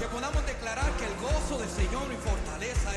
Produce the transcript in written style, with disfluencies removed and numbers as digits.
podamos declarar que el gozo del Señor y fortaleza